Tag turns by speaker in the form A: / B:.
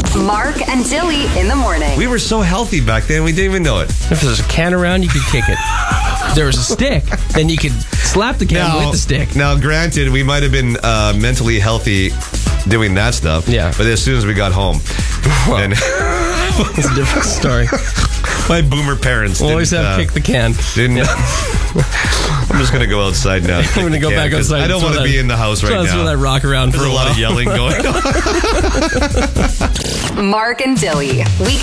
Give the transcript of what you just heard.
A: Mark and Dilly in the morning.
B: We were so healthy back then, we didn't even know it.
C: If there's a can around, you could kick it. If there was a stick, then you could slap the can with the stick.
B: Now, granted, we might have been mentally healthy doing that stuff.
C: Yeah.
B: But as soon as we got home, and
C: It's a different story.
B: my boomer parents
C: Always have kick the can.
B: Didn't. I'm just going to go outside now.
C: I'm going to go back outside.
B: I don't want to be in the house right now.
C: Throw that rock around for
B: There's
C: a
B: a lot
C: while.
B: of yelling going on.
A: Mark and Dilly.